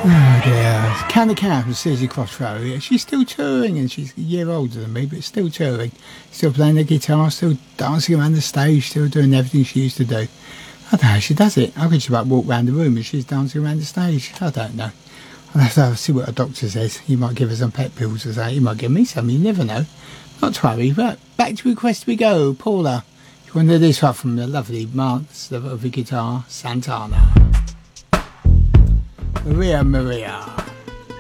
Oh dear. Candy Cat from Susie Crossrow. She's still touring and she's a year older than me, but still touring. Still playing the guitar, still dancing around the stage, still doing everything she used to do. I don't know how she does it. I could just like walk around the room and she's dancing around the stage. I don't know. I'll have to see what a doctor says. He might give her some pet pills or something. He might give me some, you never know. Not to worry, but back to request we go. Paula, you want to do this right from the lovely Marks of the guitar, Santana. Maria Maria.